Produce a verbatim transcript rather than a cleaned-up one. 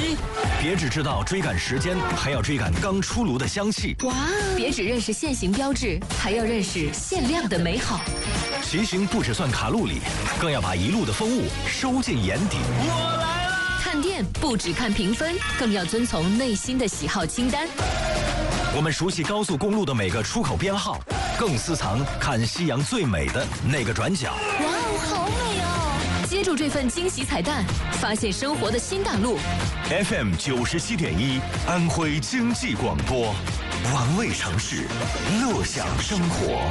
一。别只知道追赶时间，还要追赶刚出炉的香气。 哇！别只认识现行标志，还要认识限量的美好。 骑行不只算卡路里，更要把一路的风物收进眼底。 我来了！ 看店不只看评分，更要遵从内心的喜好清单。 我们熟悉高速公路的每个出口编号，更私藏看夕阳最美的那个转角。 哇哦，好美哦！接住这份惊喜彩蛋，发现生活的新大陆。 F M 九十七点一，安徽经济广播，玩味城市，乐享生活。